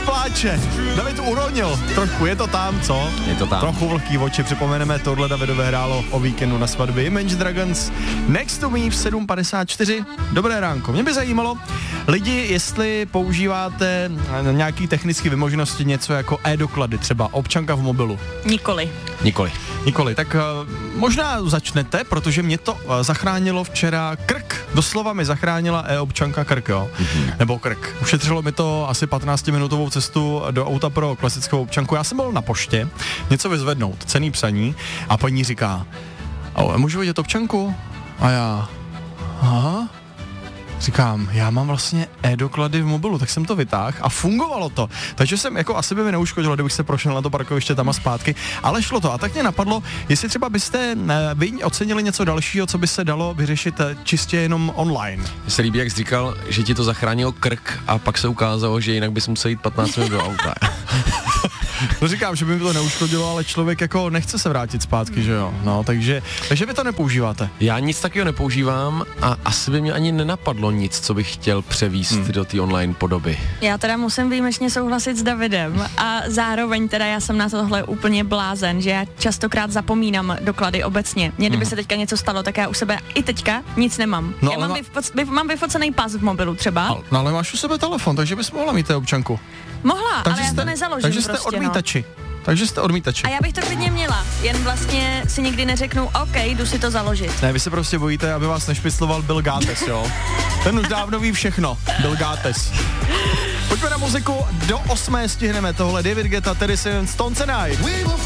pláče. David uronil. Trošku je to tam, co? Je to tam. Trochu vlhký oči, připomeneme, tohle Davidové hrálo o víkendu na svatbě Imagine Dragons. Next to me v 7:54. Dobré ránko. Mě by zajímalo, lidi, jestli používáte nějaký technické vymoženosti, něco jako e-doklady, třeba občanka v mobilu. Nikoli. Tak možná začnete, protože mě to zachránilo včera krk. Doslova mi zachránila e-občanka krk, jo. Nebo krk. Ušetřilo mi to asi 15-minutovou cestu do auta pro klasickou občanku. Já jsem byl na poště, něco vyzvednout, cenný psaní a paní říká, můžu vidět občanku? A já, aha. Říkám, já mám vlastně e-doklady v mobilu, tak jsem to vytáhl a fungovalo to. Takže jsem, jako asi by mi neuškodilo, kdybych se prošel na to parkoviště tam a zpátky, ale šlo to. A tak mě napadlo, jestli třeba byste vy ocenili něco dalšího, co by se dalo vyřešit čistě jenom online. Mně se líbí, jak jsi říkal, že ti to zachránil krk a pak se ukázalo, že jinak bys musel jít 15 minut do auta. No říkám, že by mi to neuškodilo, ale člověk jako nechce se vrátit zpátky, že jo. No, takže vy to nepoužíváte. Já nic takového nepoužívám a asi by mě ani nenapadlo nic, co bych chtěl převíst do té online podoby. Já teda musím výjimečně souhlasit s Davidem a zároveň teda já jsem na tohle úplně blázen, že já častokrát zapomínám doklady obecně. Mně kdyby se teďka něco stalo, tak já u sebe i teďka nic nemám. No, já mám vyfocený pas v mobilu třeba. No ale máš u sebe telefon, takže bys mohla mít občanku. Mohla, ale já to nezaložím. Takže jste prostě, odmítači. Takže jste odmítači. A já bych to klidně měla, jen vlastně si nikdy neřeknu, OK, jdu si to založit. Ne, vy se prostě bojíte, aby vás nešpicloval Bill Gates, jo? Ten už dávno ví všechno, Bill Gates. Pojďme na muziku, do 8 stihneme tohle David Guetta, Teddy Swims, Stone Tonight.